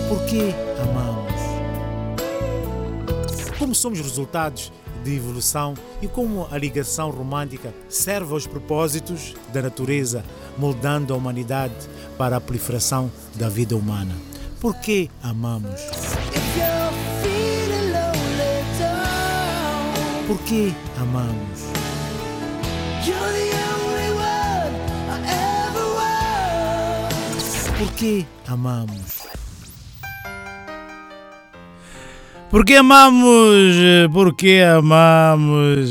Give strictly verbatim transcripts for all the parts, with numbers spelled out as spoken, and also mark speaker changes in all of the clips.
Speaker 1: Por que amamos? Como somos resultados de evolução e como a ligação romântica serve aos propósitos da natureza, moldando a humanidade para a proliferação da vida humana. Por que amamos? Por que amamos? Por que amamos? Por que amamos? Por que amamos?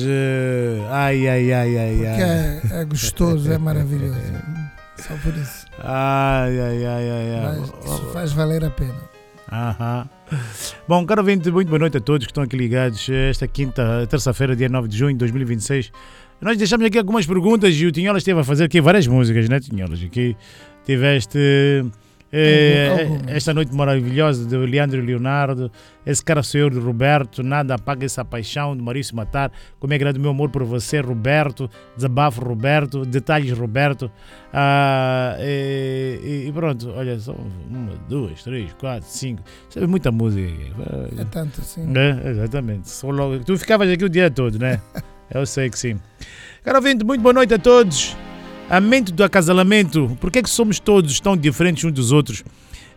Speaker 1: Ai, ai, ai, ai,
Speaker 2: Porque
Speaker 1: ai.
Speaker 2: é, é gostoso, é maravilhoso. Só por isso.
Speaker 1: Ai, ai, ai, ai, ai.
Speaker 2: Mas isso faz valer a pena.
Speaker 1: Aham. Bom, caro ouvinte, muito boa noite a todos que estão aqui ligados. Esta quinta, terça-feira, dia nove de junho de dois mil e vinte e seis. Nós deixamos aqui algumas perguntas e o Tinholas esteve a fazer aqui várias músicas, né, Tinholas? Aqui tiveste eh,
Speaker 2: Algum,
Speaker 1: esta noite maravilhosa de Leandro e Leonardo, esse cara sou eu de Roberto, nada apaga essa paixão de Maurício Matar, como é grande o meu amor por você, Roberto, desabafo Roberto, detalhes Roberto, ah, e, e pronto, olha, só uma, duas, três, quatro, cinco, sabe muita música aqui.
Speaker 2: É tanto assim.
Speaker 1: É, exatamente, só logo, tu ficavas aqui o dia todo, né? Eu sei que sim. Caro ouvinte, muito boa noite a todos. A mente do acasalamento, por que é que somos todos tão diferentes uns dos outros?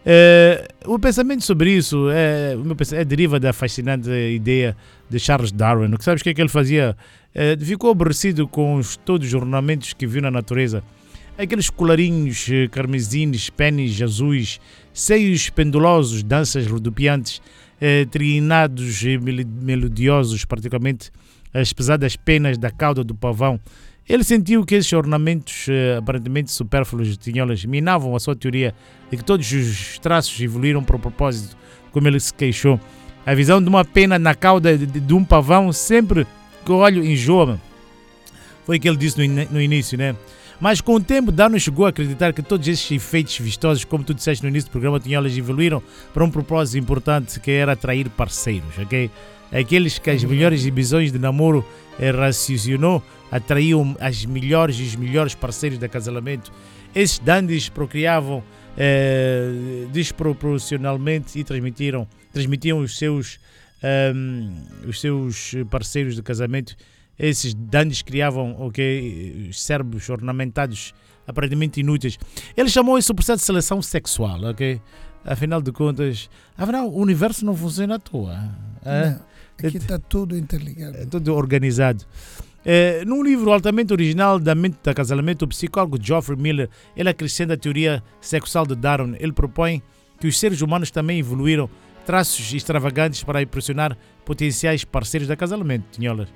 Speaker 1: É, o pensamento sobre isso é, o meu pensamento, é deriva da fascinante ideia de Charles Darwin. Que sabes o que é que ele fazia? É, ficou aborrecido com os, todos os ornamentos que viu na natureza. Aqueles colarinhos carmesines, pênis azuis, seios pendulosos, danças rodopiantes, é, trinados e melodiosos, particularmente as pesadas penas da cauda do pavão. Ele sentiu que esses ornamentos eh, aparentemente supérfluos de Tinholas minavam a sua teoria de que todos os traços evoluíram para o propósito, como ele se queixou. A visão de uma pena na cauda de, de, de um pavão sempre que o olho enjoa. Foi o que ele disse no, in, no início, né? Mas com o tempo, Darwin chegou a acreditar que todos esses efeitos vistosos, como tu disseste no início do programa, Tinholas, evoluíram para um propósito importante, que era atrair parceiros, ok? Aqueles que as melhores exibições de namoro eh, raciocinou atraíam as melhores e os melhores parceiros de acasalamento. Esses dandies procriavam eh, desproporcionalmente e transmitiram, transmitiam os seus, um, os seus parceiros de casamento. Esses dandies criavam okay, os cérebros ornamentados, aparentemente inúteis. Ele chamou isso de processo de seleção sexual, ok? Afinal de contas, afinal, o universo não funciona à toa.
Speaker 2: Não, aqui está tudo interligado.
Speaker 1: É tudo organizado. É, num livro altamente original da mente do acasalamento, o psicólogo Geoffrey Miller, ele acrescenta a teoria sexual de Darwin. Ele propõe que os seres humanos também evoluíram traços extravagantes para impressionar potenciais parceiros de acasalamento. Tinholas.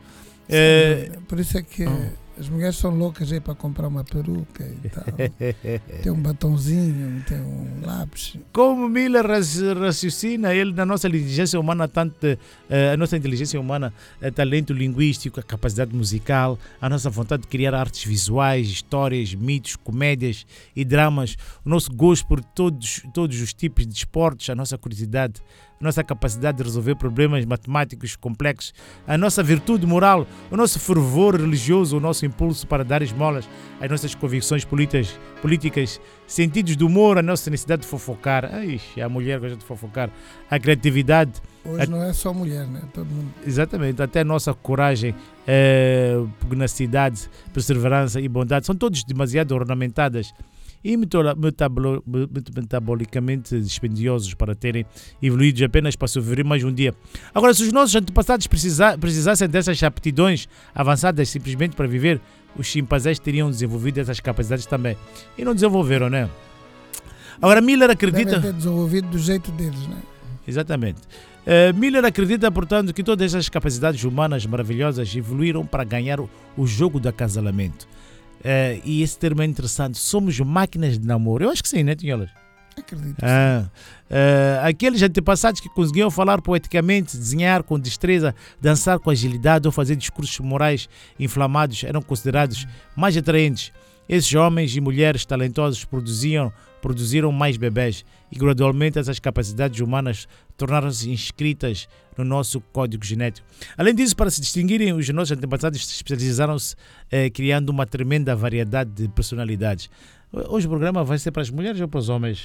Speaker 1: É,
Speaker 2: por isso é que oh. as mulheres são loucas aí para comprar uma peruca e tal. Tem um batonzinho, tem um lápis.
Speaker 1: Como Miller raciocina, ele na nossa inteligência humana, tanto, a nossa inteligência humana, talento linguístico, a capacidade musical, a nossa vontade de criar artes visuais, histórias, mitos, comédias e dramas, o nosso gosto por todos, todos os tipos de esportes, a nossa curiosidade, a nossa capacidade de resolver problemas matemáticos complexos, a nossa virtude moral, o nosso fervor religioso, o nosso impulso para dar esmolas, as nossas convicções políticas, políticas, sentidos de humor, a nossa necessidade de fofocar. Ai, a mulher gosta de fofocar. A criatividade.
Speaker 2: Hoje a... não é só mulher, né? Todo mundo.
Speaker 1: Exatamente. Até a nossa coragem, é, pugnacidade, perseverança e bondade são todos demasiado ornamentadas e metabolo, metabolicamente dispendiosos para terem evoluído apenas para sobreviver mais um dia. Agora, se os nossos antepassados precisa, precisassem dessas aptidões avançadas simplesmente para viver, os chimpanzés teriam desenvolvido essas capacidades também. E não desenvolveram, né? Agora, Miller acredita...
Speaker 2: Devem ter desenvolvido do jeito deles, né?
Speaker 1: Exatamente. Uh, Miller acredita, portanto, que todas essas capacidades humanas maravilhosas evoluíram para ganhar o, o jogo do acasalamento. Uh, e esse termo é interessante. Somos máquinas de namoro. Eu acho que sim, né, Tinholas?
Speaker 2: Acredito.
Speaker 1: Ah, uh, aqueles antepassados que conseguiam falar poeticamente, desenhar com destreza, dançar com agilidade ou fazer discursos morais inflamados eram considerados mais atraentes. Esses homens e mulheres talentosos produziam, produziram mais bebés e gradualmente essas capacidades humanas tornaram-se inscritas no nosso código genético. Além disso, para se distinguirem, os nossos antepassados especializaram-se eh, criando uma tremenda variedade de personalidades. Hoje o programa vai ser para as mulheres ou para os homens?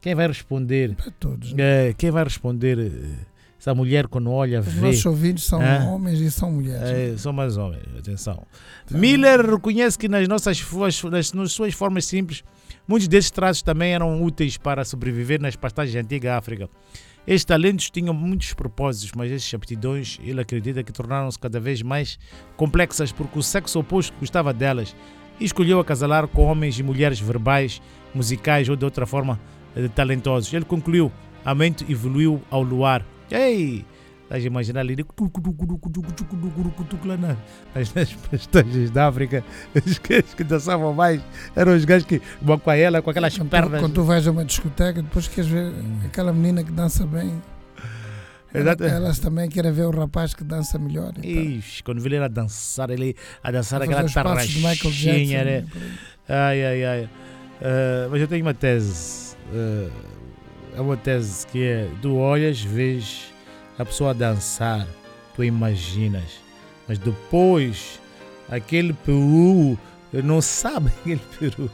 Speaker 1: Quem vai responder?
Speaker 2: Para todos. Né?
Speaker 1: É, quem vai responder? Essa mulher quando olha,
Speaker 2: Os
Speaker 1: vê.
Speaker 2: Os nossos ouvintes são
Speaker 1: ah?
Speaker 2: homens e são mulheres.
Speaker 1: É, são mais homens, atenção. Tá. Miller reconhece que nas, nossas, nas, nas suas formas simples, muitos desses traços também eram úteis para sobreviver nas pastagens da antiga África. Estes talentos tinham muitos propósitos, mas essas aptidões, ele acredita que tornaram-se cada vez mais complexas porque o sexo oposto gostava delas e escolheu acasalar com homens e mulheres verbais, musicais ou de outra forma talentosos. Ele concluiu: a mente evoluiu ao luar. Ei! Estás a imaginar ali nas pastagens da África, os gajos que dançavam mais eram os gajos que vão com ela, com aquelas
Speaker 2: quando
Speaker 1: pernas.
Speaker 2: Tu, quando tu vais a uma discoteca, depois queres ver aquela menina que dança bem. Ela, elas também querem ver o rapaz que dança melhor.
Speaker 1: Ixi, quando vi ele a dançar, ele a dançar
Speaker 2: a
Speaker 1: aquela tarraxinha. Né? Ai, ai, ai. Uh, mas eu tenho uma tese. Uh, é uma tese que é: tu olhas, vês a pessoa a dançar, tu imaginas, mas depois aquele peru não sabe aquele peru.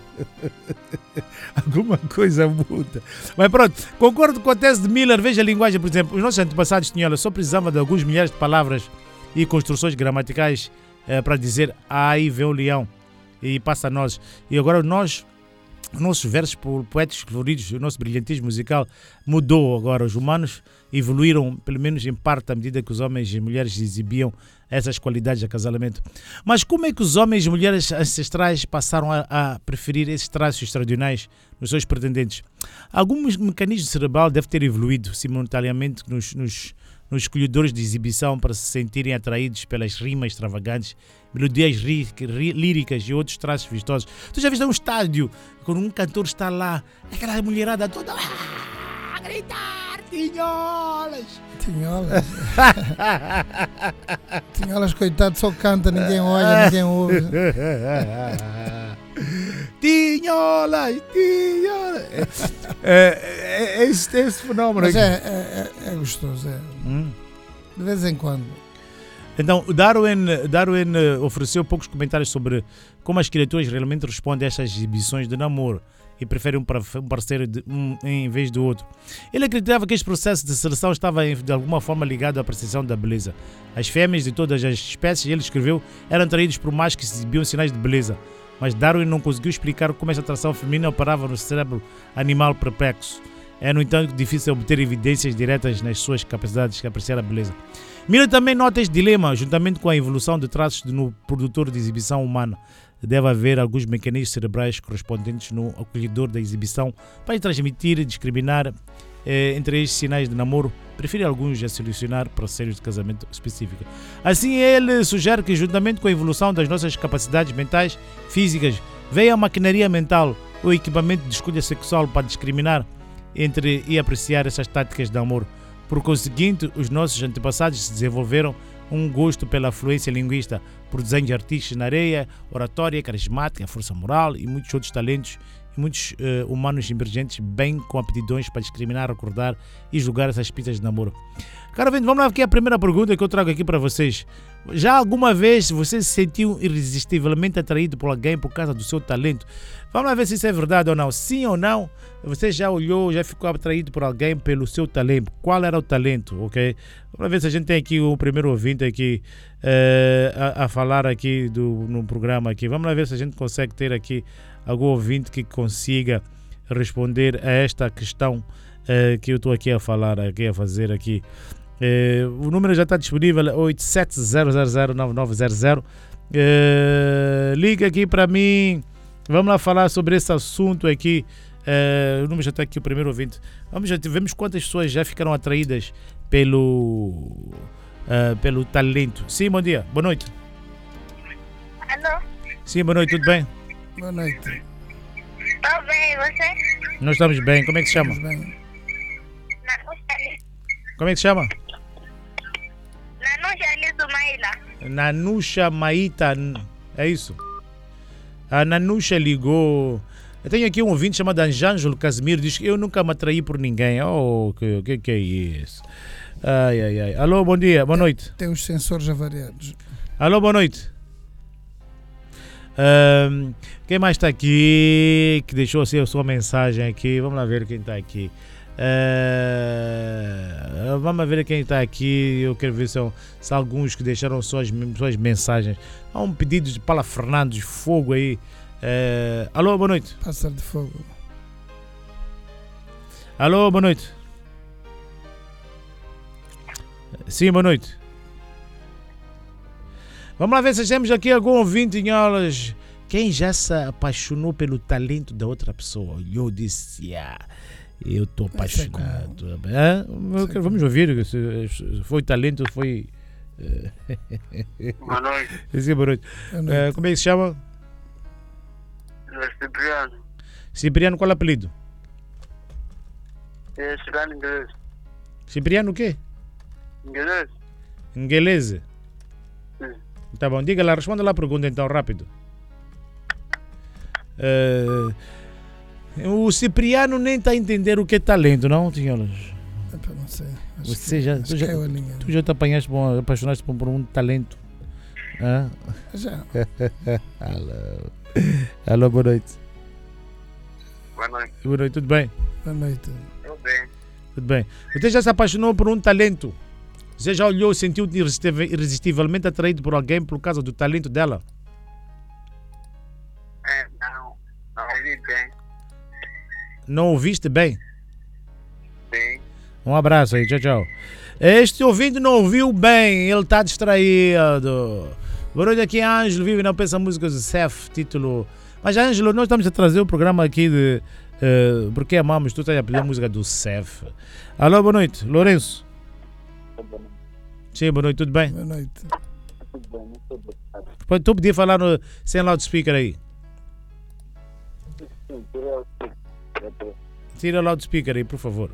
Speaker 1: Alguma coisa muda. Mas pronto, concordo com a tese de Miller. Veja a linguagem, por exemplo, os nossos antepassados tinham, só precisavam de alguns milhares de palavras e construções gramaticais eh, para dizer aí vem o leão e passa a nós. E agora nós, nossos versos poéticos floridos, o nosso brilhantismo musical mudou agora. Os humanos evoluíram, pelo menos em parte, à medida que os homens e mulheres exibiam essas qualidades de acasalamento. Mas como é que os homens e mulheres ancestrais passaram a, a preferir esses traços tradicionais nos seus pretendentes? Alguns mecanismos cerebrais devem ter evoluído simultaneamente nos, nos, nos escolhedores de exibição para se sentirem atraídos pelas rimas extravagantes, melodias líricas e outros traços vistosos. Tu já viste um estádio, quando um cantor está lá, aquela mulherada toda a gritar, tinholas!
Speaker 2: Tinholas. Tinholas, coitado, só canta, ninguém olha, ninguém ouve.
Speaker 1: Tinholas, tinholas. É, é, é, esse, é esse fenómeno.
Speaker 2: Mas é, é, é gostoso, é. Hum? De vez em quando.
Speaker 1: Então, Darwin, Darwin ofereceu poucos comentários sobre como as criaturas realmente respondem a estas exibições de namoro e preferem um parceiro de um em vez do outro. Ele acreditava que este processo de seleção estava de alguma forma ligado à percepção da beleza. As fêmeas de todas as espécies, ele escreveu, eram atraídas por machos que exibiam sinais de beleza, mas Darwin não conseguiu explicar como essa atração feminina operava no cérebro animal perplexo. É, no entanto, difícil obter evidências diretas nas suas capacidades de apreciar a beleza. Miller também nota este dilema, juntamente com a evolução de traços no produtor de exibição humana. Deve haver alguns mecanismos cerebrais correspondentes no acolhedor da exibição para transmitir e discriminar eh, entre estes sinais de namoro. Prefere alguns a selecionar parceiros de casamento específico. Assim, ele sugere que, juntamente com a evolução das nossas capacidades mentais, físicas, veio a maquinaria mental, o equipamento de escolha sexual para discriminar entre e apreciar essas táticas de amor. Por conseguinte, os nossos antepassados se desenvolveram um gosto pela fluência linguística, por desenhos artísticos na areia, oratória, carismática, força moral e muitos outros talentos e muitos uh, humanos emergentes, bem com aptidões para discriminar, recordar e julgar essas pistas de namoro. Cara, vamos lá aqui a primeira pergunta que eu trago aqui para vocês. Já alguma vez você se sentiu irresistivelmente atraído por alguém por causa do seu talento? Vamos lá ver se isso é verdade ou não. Sim ou não? Você já olhou, já ficou atraído por alguém pelo seu talento? Qual era o talento, ok? Vamos ver se a gente tem aqui o primeiro ouvinte aqui uh, a, a falar aqui do, no programa aqui. Vamos lá ver se a gente consegue ter aqui algum ouvinte que consiga responder a esta questão uh, que eu estou aqui a falar, aqui a fazer aqui. Uh, o número já está disponível, oito sete zero zero zero nove nove zero zero. Uh, liga aqui para mim. Vamos lá falar sobre esse assunto aqui. Uh, o número já está aqui, o primeiro ouvinte. Vamos já vemos quantas pessoas já ficaram atraídas pelo, uh, pelo talento. Sim, bom dia, boa noite.
Speaker 3: Alô?
Speaker 1: Sim, boa noite, tudo bem?
Speaker 2: Boa noite.
Speaker 3: Estou bem, você?
Speaker 1: Nós estamos bem, como é que se chama?
Speaker 2: Estamos bem.
Speaker 1: Como é que se chama?
Speaker 3: Nanusha Lido Maila.
Speaker 1: Nanusha Maita, é isso? A Nanusha ligou. Eu tenho aqui um ouvinte chamado Anjângelo Casimiro, diz que eu nunca me atraí por ninguém. Oh, o que, que, que é isso? Ai, ai, ai. Alô, bom dia, boa noite.
Speaker 2: Tem os sensores avariados.
Speaker 1: Alô, boa noite. Um, quem mais está aqui que deixou a sua mensagem aqui? Vamos lá ver quem está aqui. Uh, vamos ver quem está aqui. Eu quero ver se são, se há alguns que deixaram suas, suas mensagens. Há um pedido de Paula Fernandes, fogo aí. Uh, alô, boa noite.
Speaker 2: Pássaro de fogo.
Speaker 1: Alô, boa noite. Sim, boa noite. Vamos lá ver se temos aqui algum ouvinte em aulas. Quem já se apaixonou pelo talento da outra pessoa? Eu disse, ah, eu estou apaixonado. É, vamos ouvir se foi talento, foi...
Speaker 3: Boa noite.
Speaker 1: Sim, boa noite.
Speaker 2: Boa noite.
Speaker 1: Uh, como é que se chama?
Speaker 3: É Cipriano.
Speaker 1: Cipriano, qual é o apelido?
Speaker 3: É Cipriano inglês.
Speaker 1: Cipriano o quê?
Speaker 3: Inglês?
Speaker 1: Inglês.
Speaker 3: Sim.
Speaker 1: Tá bom, diga lá, responda lá a pergunta então, rápido. Uh, o Cipriano nem está a entender o que é talento, não, senhoras?
Speaker 2: Epa, não sei. Acho
Speaker 1: Você
Speaker 2: que,
Speaker 1: já,
Speaker 2: acho
Speaker 1: tu,
Speaker 2: que
Speaker 1: já,
Speaker 2: caiu a linha.
Speaker 1: tu já te apanhaste, por, apaixonaste por, por um talento? Hã?
Speaker 2: Já.
Speaker 1: Alô. Alô, boa noite.
Speaker 3: Boa noite.
Speaker 1: Boa noite, tudo bem?
Speaker 2: Boa noite.
Speaker 3: Tudo bem.
Speaker 1: Tudo bem. Você já se apaixonou por um talento? Você já olhou e sentiu-te irresistivelmente atraído por alguém por causa do talento dela?
Speaker 3: É, não. Não ouvi bem.
Speaker 1: Não ouviste bem?
Speaker 3: Sim.
Speaker 1: Um abraço aí, tchau, tchau. Este ouvinte não ouviu bem, ele está distraído. Boa noite, aqui é Ângelo, vive na Pensa Músicas do C E F, título... Mas Ângelo, nós estamos a trazer o programa aqui de... Uh, porque amamos, tu estás a pedir a música do C E F. Alô, boa noite, Lourenço. Sim, boa noite, tudo bem?
Speaker 2: Boa noite.
Speaker 3: Tudo bem, muito obrigado.
Speaker 1: Pode- Tu podia falar no, sem loudspeaker aí.
Speaker 3: Sim, tirou o
Speaker 1: Tira o loudspeaker aí, por favor.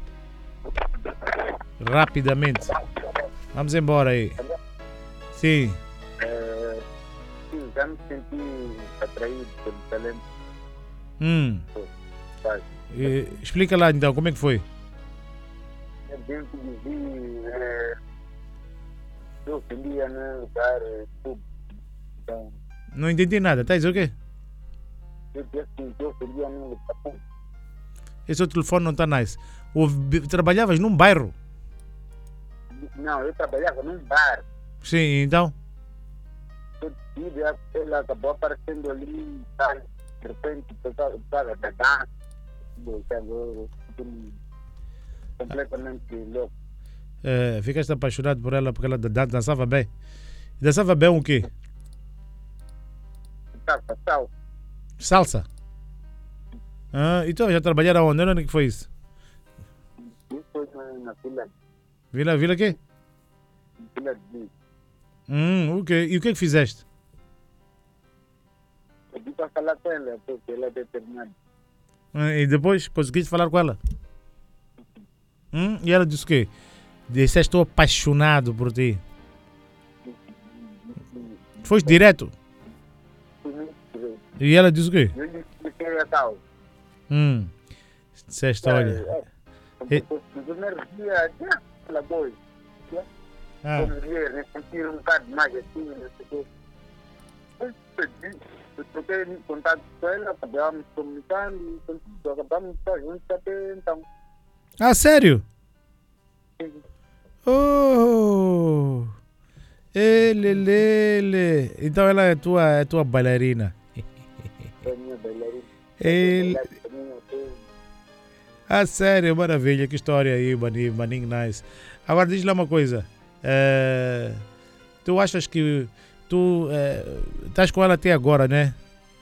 Speaker 1: Rapidamente. Vamos embora aí. Sim.
Speaker 3: É, sim, já me senti atraído pelo talento.
Speaker 1: Hum.
Speaker 3: Sabe?
Speaker 1: Eh, explica lá então, como é que foi?
Speaker 3: É dentro de mim, é, eu queria, né, lugar é, tudo. Então,
Speaker 1: Não entendi nada, tá a dizer o quê?
Speaker 3: eu disse que eu queria, né, lugar tudo.
Speaker 1: Esse seu telefone não está nice. O, trabalhavas num bairro?
Speaker 3: Não, eu trabalhava num bar.
Speaker 1: Sim, então?
Speaker 3: Eu tive, ela acabou aparecendo ali, sabe? De repente, o pessoal estava da dança, do calor, tudo completamente louco.
Speaker 1: Eh, ficaste apaixonado por ela porque ela dan- dançava bem? Dançava bem o quê?
Speaker 3: Tá, tal.
Speaker 1: Salsa? Ah, então já trabalharam onde? Onde que foi isso?
Speaker 3: Isso foi na, na fila,
Speaker 1: Vila, Vila quê?
Speaker 3: fila de...
Speaker 1: Hum, o quê? E o que é que fizeste?
Speaker 3: Eu disse para falar com ela, porque ela é determinada.
Speaker 1: Ah, e depois conseguiste falar com ela? Hum? E ela disse o quê? Disse, estou apaixonado por ti. Foste direto? E ela disse o quê?
Speaker 3: Eu lhe expliquei a tal.
Speaker 1: Hum. Disseste, olha.
Speaker 3: É, no primeiro dia, já, pela boa.
Speaker 1: Ah,
Speaker 3: Como dia, né, sentir um bocado mais assim, não sei o quê. Eu pedi, eu troquei contato com ela, acabamos comunicando e contigo, acabamos estar juntos até então.
Speaker 1: ah sério? Oh! Ele, ele. Então ela é tua, é tua bailarina.
Speaker 3: É a minha bailarina.
Speaker 1: Ele...
Speaker 3: Bailarina, eu-
Speaker 1: Ah, sério, maravilha, que história aí, maninho, maninho nice. Agora diz lá uma coisa. eh, tu achas que tu eh, estás com ela até agora, né?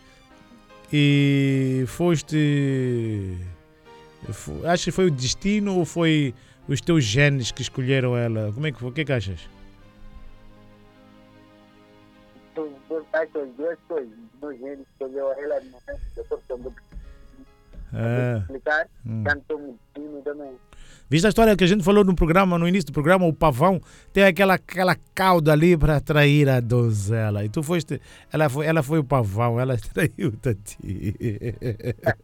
Speaker 1: E foste. fo- Acho que foi o destino ou foi os teus genes que escolheram ela? Como é que foi? O que é que achas?
Speaker 3: eu vou dar essas duas coisas. Meus gêneros escolheu ela, não é? Eu estou tentando
Speaker 1: Ah,
Speaker 3: explicar,
Speaker 1: hum.
Speaker 3: tanto como destino também.
Speaker 1: Viste a história que a gente falou no programa, no início do programa, o pavão tem aquela, aquela cauda ali para atrair a donzela. E tu foste, ela foi, ela foi o pavão, ela atraiu-te a ti.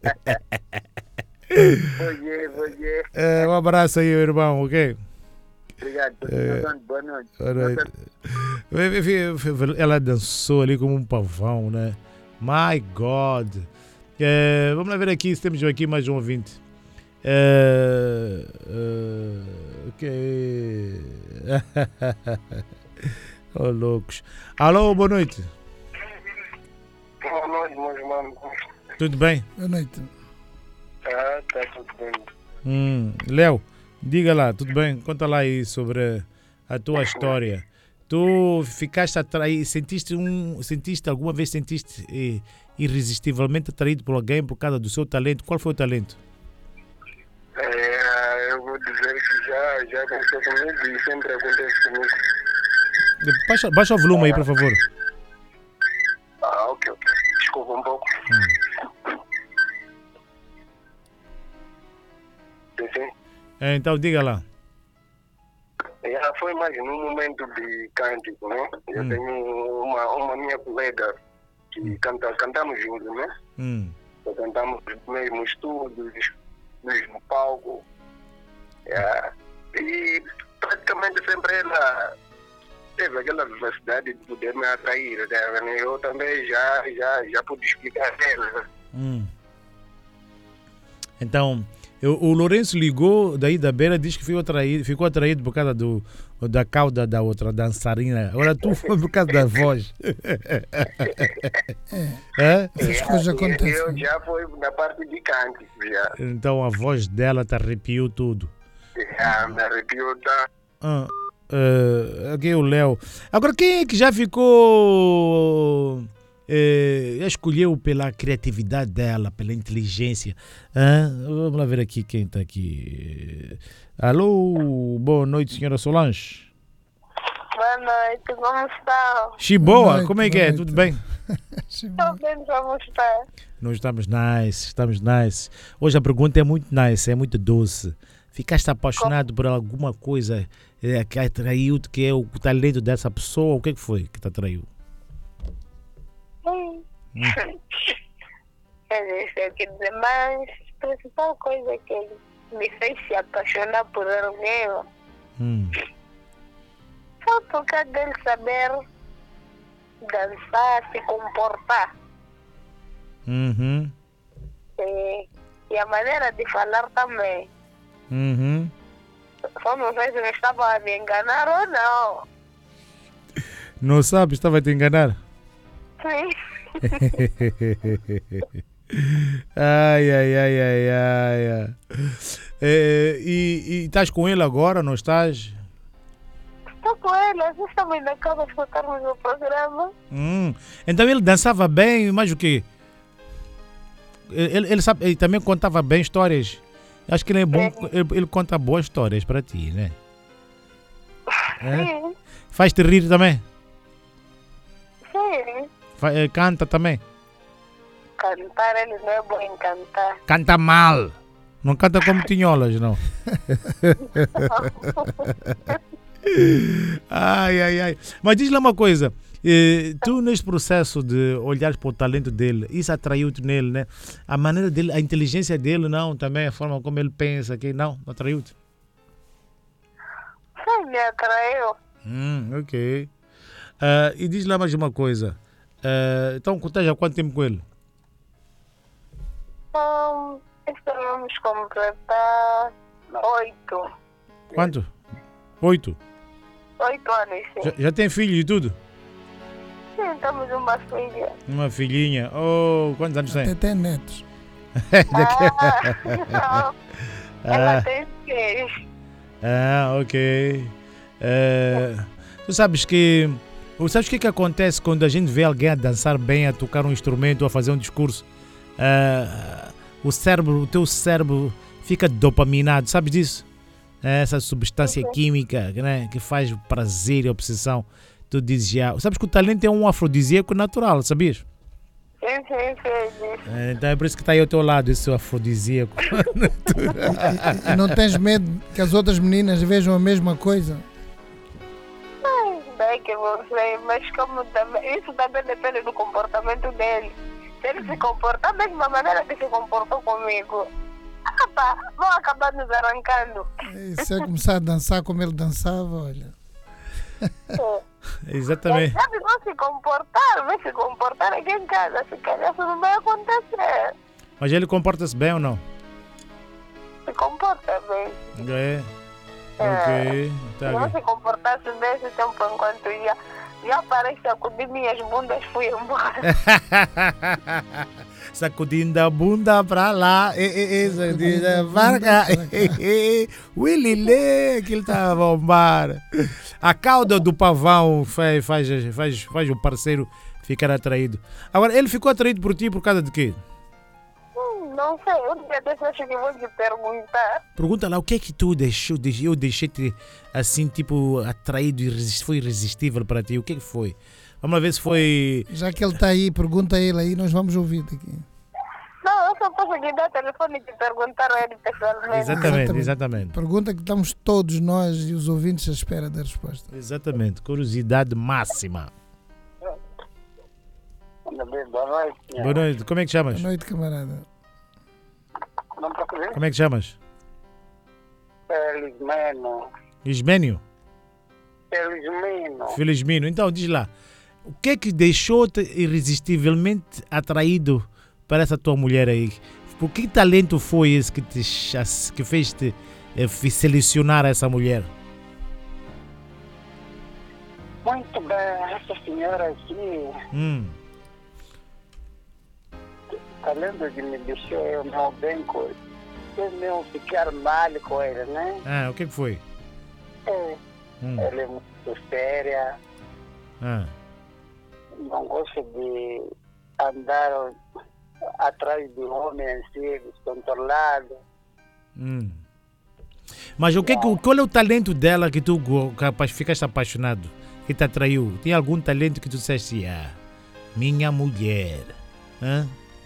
Speaker 3: Foi, foi.
Speaker 1: É, um abraço aí, irmão, ok?
Speaker 3: Obrigado. Continuação de boa noite.
Speaker 1: Boa noite. Ela dançou ali como um pavão, né? My God. É, vamos lá ver aqui se temos aqui mais um ouvinte. É, é, ok. Oh, loucos. Alô, boa noite.
Speaker 4: Boa noite, meus irmãos.
Speaker 1: Tudo bem?
Speaker 2: Boa noite.
Speaker 4: Ah, tá tudo bem.
Speaker 1: Hum, Léo, diga lá, tudo bem? Conta lá aí sobre a tua história. Tu ficaste atraído, sentiste um, sentiste alguma vez sentiste eh, irresistivelmente atraído por alguém por causa do seu talento? Qual foi o talento?
Speaker 4: É, eu vou dizer que já, já aconteceu comigo e sempre acontece comigo.
Speaker 1: Baixa, baixa o volume aí, por favor.
Speaker 4: Ah, ok, ok. Desculpa um pouco.
Speaker 1: Hum.
Speaker 4: Sim, sim.
Speaker 1: É, então diga lá.
Speaker 4: Já foi mais num momento de cântico, né? Eu
Speaker 1: Hum.
Speaker 4: tenho uma, uma minha colega que canta, cantamos juntos, né?
Speaker 1: Hum.
Speaker 4: Então, cantamos no mesmo estúdio, no mesmo palco. Yeah. E praticamente sempre ela teve aquela vivacidade de poder me atrair. Né? Eu também já, já, já pude explicar a ela.
Speaker 1: Hum. Então, eu, o Lourenço ligou daí da beira, diz que ficou atraído, ficou atraído por causa do, da cauda da outra dançarina. Agora tu foi por causa da voz. É?
Speaker 2: Essas coisas
Speaker 4: Eu
Speaker 2: acontecem.
Speaker 4: já fui na parte de cântico. Já,
Speaker 1: Então a voz dela te arrepiou tudo.
Speaker 4: já me arrepiou, tá?
Speaker 1: Ah, uh, aqui é o Léo. Agora, quem é que já ficou... Eh, escolheu pela criatividade dela, pela inteligência? Ah, vamos lá ver aqui quem está aqui. Alô, boa noite, senhora Solange.
Speaker 5: Boa noite, como está?
Speaker 1: Chiboa,
Speaker 2: Boa noite,
Speaker 1: como é que
Speaker 2: boa
Speaker 1: é?
Speaker 2: noite.
Speaker 1: Tudo bem?
Speaker 5: Estou bem, como está?
Speaker 1: Nós estamos nice, estamos nice. Hoje a pergunta é muito nice, é muito doce. Ficaste apaixonado por alguma coisa eh, que atraiu-te, que é o talento dessa pessoa? O que é que foi que te atraiu?
Speaker 5: Hum. Quer dizer, eu quero dizer, mas a principal coisa que me fez se apaixonar por alguém
Speaker 1: Hum.
Speaker 5: foi por causa dele saber dançar, se comportar.
Speaker 1: Uhum.
Speaker 5: E, e a maneira de falar também.
Speaker 1: Uhum.
Speaker 5: Só não sei se me estava a me enganar ou não.
Speaker 1: Não sabe, estava a te enganar.
Speaker 5: Sim.
Speaker 1: Ai, ai, ai, ai, ai. ai. É, e, e estás com ele agora, não estás?
Speaker 5: Estou com ele, vocês também acabam de escutarmos o programa.
Speaker 1: Hum. Então ele dançava bem, mas o quê? Ele, ele, sabe, ele também contava bem histórias. Acho que ele é bom, ele, ele conta boas histórias para ti, né? É?
Speaker 5: Sim,
Speaker 1: Faz-te rir também?
Speaker 5: sim.
Speaker 1: Fa- eh, Canta também?
Speaker 5: Cantar, ele não é bom em cantar.
Speaker 1: Canta mal. Não canta como tinholas, não. Ai, ai, ai. Mas diz lá uma coisa. eh, tu, neste processo de olhar para o talento dele, isso atraiu-te nele, né? A maneira dele, a inteligência dele, não? Também a forma como ele pensa, que não? Atraiu-te?
Speaker 5: Sim, me atraiu.
Speaker 1: Hum, ok. Ah, e diz lá mais uma coisa. Ah, então, estás há quanto tempo com ele?
Speaker 5: Então, esperamos completar oito.
Speaker 1: Quanto? Oito?
Speaker 5: Oito anos, sim.
Speaker 1: Já, já tem filho e tudo?
Speaker 5: Sim, temos uma filha.
Speaker 1: Uma filhinha. Oh, quantos anos tem?
Speaker 2: Até tem netos.
Speaker 5: Ah, ela
Speaker 1: Ah,
Speaker 5: tem seis.
Speaker 1: ah, ok. Eh, tu sabes que... Sabes o que é que acontece quando a gente vê alguém a dançar bem, a tocar um instrumento, a fazer um discurso? Ah, o cérebro, o teu cérebro fica dopaminado, sabes disso? É essa substância química, né, que faz prazer e obsessão. Tu dizes já. Sabes que o talento é um afrodisíaco natural, sabias?
Speaker 5: Sim, sim, sim.
Speaker 1: É, então é por isso que está aí ao teu lado, esse afrodisíaco.
Speaker 2: E não tens medo que as outras meninas vejam a mesma coisa?
Speaker 5: Ai, bem que eu sei, mas como também, isso também depende do comportamento dele. Se ele se comportar da mesma maneira que se comportou comigo, Ah, pá, vão acabar nos arrancando.
Speaker 2: E se eu começar a dançar como ele dançava, olha.
Speaker 5: É.
Speaker 1: Exatamente.
Speaker 5: Sabe, vão se comportar, vai se comportar aqui em casa. Se calhar isso não vai acontecer.
Speaker 1: Mas ele comporta-se bem ou não?
Speaker 5: Se comporta bem.
Speaker 1: É.
Speaker 5: É.
Speaker 1: Ok. Tá
Speaker 5: Se não
Speaker 1: bem.
Speaker 5: se comportasse bem esse tempo enquanto ia, já parei, sacudi minhas bundas, fui embora.
Speaker 1: Sacudindo a bunda pra lá, e, e, e, sacudindo pra cá, e, e, e, Willy Lê, que ele tá a bombar. A cauda do pavão faz, faz, faz, faz o parceiro ficar atraído. Agora, ele ficou atraído por ti por causa de quê?
Speaker 5: Hum, não sei, um dia desse acho que vou te perguntar.
Speaker 1: Pergunta lá, o que é que tu deixou, eu deixei-te assim, tipo, atraído e resist, foi irresistível para ti, o que é que foi? Vamos lá ver se foi...
Speaker 2: Já que ele está aí, pergunta a ele aí, nós vamos ouvir daqui.
Speaker 5: Não, eu só posso lhe dar o telefone e te perguntar a ele pessoalmente.
Speaker 1: Exatamente, exatamente.
Speaker 2: Pergunta que estamos todos nós e os ouvintes à espera da resposta.
Speaker 1: Exatamente, curiosidade máxima.
Speaker 3: Boa noite.
Speaker 1: Boa noite, como é que chamas?
Speaker 2: Boa noite, camarada.
Speaker 3: Não posso ver?
Speaker 1: Como é que chamas?
Speaker 3: Felizmeno.
Speaker 1: Ismênio?
Speaker 3: Felizmeno.
Speaker 1: Felizmino. Então, diz lá, o que é que deixou-te irresistivelmente atraído para essa tua mulher aí? Por que talento foi esse que, te, que fez-te eh, selecionar essa mulher?
Speaker 3: Muito bem, essa senhora aqui,
Speaker 1: Hum.
Speaker 3: talento que me deixou eu não bem com ele. Eu não ficar mal com ele, né?
Speaker 1: Ah, o que é que foi?
Speaker 3: É,
Speaker 1: Hum.
Speaker 3: ele é muito séria,
Speaker 1: Ah.
Speaker 3: não gosta de andar atrás de homem assim, descontrolado.
Speaker 1: Hum. Mas o que, é que- qual é o talento dela que tu go- capaz, ficaste apaixonado? Que te atraiu? Tem algum talento que tu disseste, ah, minha mulher? Hã?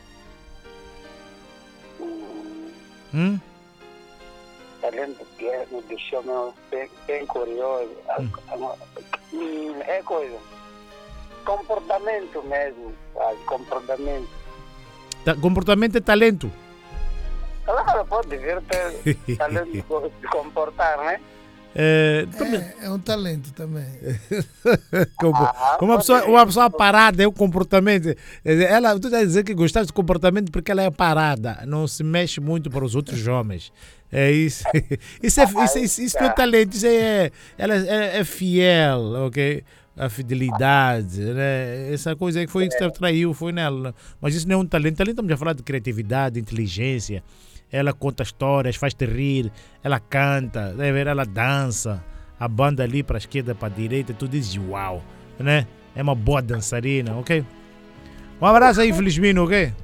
Speaker 1: Hum?
Speaker 3: Talento que é, me deixou meu, bem, bem curioso. Hum, É coisa. Comportamento mesmo, sabe? Comportamento.
Speaker 1: Ta- comportamento é talento.
Speaker 3: Claro, pode vir ter talento de co- de comportar, né?
Speaker 1: É, também-
Speaker 2: É, é um talento também.
Speaker 1: como,
Speaker 3: Ah,
Speaker 1: como uma,
Speaker 3: pode
Speaker 1: pessoa,
Speaker 3: ser.
Speaker 1: uma pessoa parada é o comportamento. Ela, tu estás a dizer que gostaste do comportamento porque ela é parada, não se mexe muito para os outros homens. É isso. Isso é, isso, isso, isso não é talento, isso é, ela é, é fiel, ok? A fidelidade, né? Essa coisa aí que foi que te atraiu, foi nela. Mas isso não é um talento. Talento estamos a falar de criatividade, inteligência. Ela conta histórias, faz-te rir, ela canta, deve ver, ela dança, a banda ali para a esquerda, para a direita, tu dizes uau, né? É uma boa dançarina, ok? Um abraço aí, Felizmino, ok?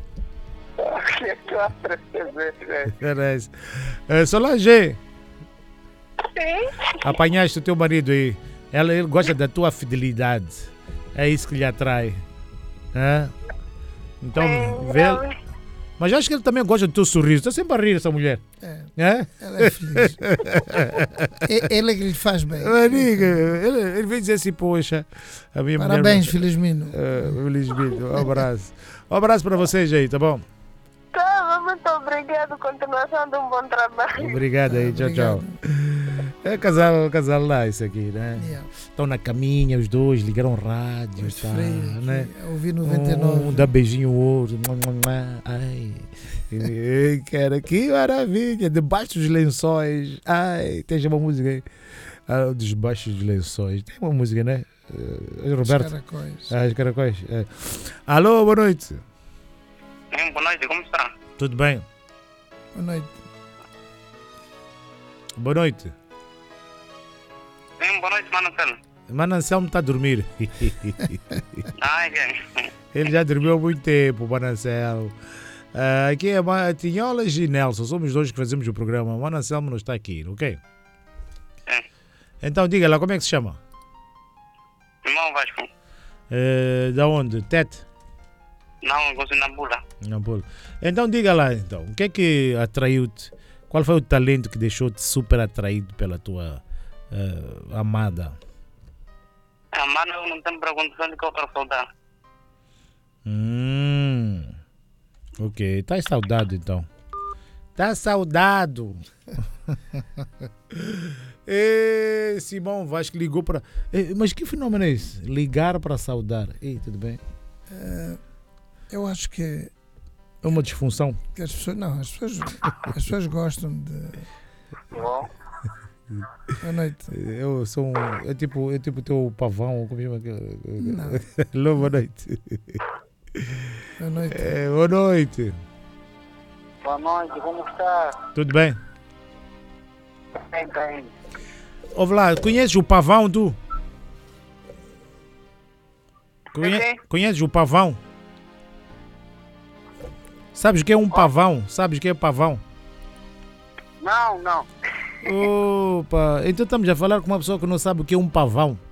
Speaker 1: Parece. É, Solange,
Speaker 5: Sim.
Speaker 1: apanhaste o teu marido aí, ela, ele gosta da tua fidelidade, é isso que lhe atrai, né? Então,
Speaker 5: Sim,
Speaker 1: vê.
Speaker 5: não.
Speaker 1: Mas eu acho que ele também gosta do teu sorriso, está sempre a rir essa mulher,
Speaker 2: É,
Speaker 1: né?
Speaker 2: ela é feliz. E- ele é que lhe faz bem.
Speaker 1: Amiga, ele, ele vem dizer assim, poxa, a minha
Speaker 2: Parabéns,
Speaker 1: mulher...
Speaker 2: Felizmino.
Speaker 1: Uh, Felizmente, um abraço. Um abraço para vocês aí, tá bom?
Speaker 5: Tá, muito obrigado. Continuação de um bom trabalho.
Speaker 1: Obrigado aí, tchau, tchau. É casal, casal lá isso aqui, né?
Speaker 2: Yeah.
Speaker 1: Estão na caminha, os dois ligaram rádio,
Speaker 2: Os
Speaker 1: tá,
Speaker 2: freios,
Speaker 1: né?
Speaker 2: a ouvir noventa e nove.
Speaker 1: Um dá beijinho ao outro. Ai, Ei, cara, que maravilha. Debaixo dos lençóis. Ai, tem uma música aí. Ah, debaixo dos lençóis. Tem uma música, né? Uh, Roberto.
Speaker 2: Os caracóis.
Speaker 1: Ah, os caracóis. É. Alô, boa noite.
Speaker 4: Hum, boa noite, como está?
Speaker 1: Tudo bem?
Speaker 2: Boa noite.
Speaker 1: Boa noite.
Speaker 4: Hum, boa noite, Mano Anselmo.
Speaker 1: Mano Anselmo está a dormir.
Speaker 4: Ai, quem?
Speaker 1: Ele já dormiu há muito tempo, Mano Anselmo. Ah, aqui é Ma- Tinholas e Nelson, somos dois que fazemos o programa. Mano Anselmo não está aqui, ok?
Speaker 4: É.
Speaker 1: Então diga lá, como é que se chama?
Speaker 4: Irmão Vasco.
Speaker 1: Eh, da onde? Tete?
Speaker 4: Não, eu gosto na bula.
Speaker 1: Não, pô. Então diga lá, então, o que é que atraiu-te? Qual foi o talento que deixou-te super atraído pela tua eh, amada?
Speaker 4: A mano eu não tenho pergunta de que eu quero saudar.
Speaker 1: Hum, ok, estás saudade então. Tá saudado. E Simão Vasco ligou para... Mas que fenômeno é esse? Ligar para saudar. Ei, tudo bem?
Speaker 2: É, eu acho que...
Speaker 1: É uma disfunção?
Speaker 2: Que as pessoas... Não, as pessoas, as pessoas gostam de...
Speaker 3: Bom,
Speaker 2: Boa noite.
Speaker 1: Eu sou um... É tipo, é tipo teu pavão. Como chama aquele?
Speaker 2: Não.
Speaker 1: Alô, boa noite.
Speaker 2: Boa noite.
Speaker 1: É, boa noite.
Speaker 3: boa noite, como está?
Speaker 1: Tudo bem?
Speaker 3: Bem, bem.
Speaker 1: Ouve lá, conheces o pavão, tu? Conhe...
Speaker 3: Sim.
Speaker 1: Conheces o pavão? Sabes o que é um pavão? Sabes o que é pavão?
Speaker 3: Não, não.
Speaker 1: Opa, então estamos a falar com uma pessoa que não sabe o que é um pavão.